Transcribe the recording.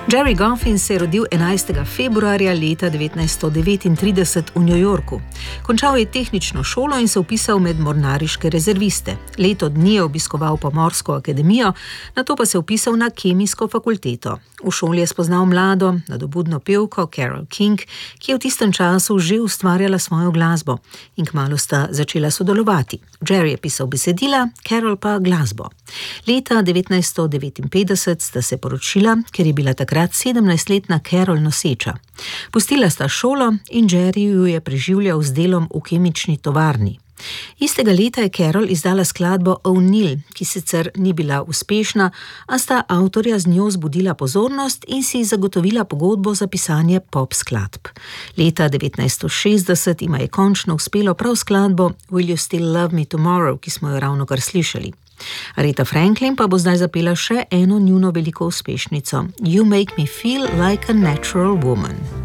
Jerry Goffin se je rodil 11. februarja leta 1939 v New Yorku. Končal je tehnično šolo in se vpisal med mornariške rezerviste. Leto dni je obiskoval Pomorsko akademijo, nato pa se vpisal na kemijsko fakulteto. V šoli je spoznal mlado, nadobudno pevko Carole King, ki je v tistem času že ustvarjala svojo glasbo in kmalu sta začela sodelovati. Jerry je pisal besedila, Carole pa glasbo. Leta 1959 sta se poročila, ker je bila takrat 17-letna Carole noseča. Pustila sta šolo in Jerry ju je preživljal z delom v kemični tovarni. Istega leta je Carole izdala skladbo O'Neill, ki sicer ni bila uspešna, a sta avtorja z njo zbudila pozornost in si zagotovila pogodbo za pisanje pop skladb. Leta 1960 ima je končno uspelo prav skladbo Will You Still Love Me Tomorrow, ki smo jo ravnokar slišali. Aretha Franklin pa bo zdaj zapela še eno njuno veliko uspešnico, You Make Me Feel Like a Natural Woman.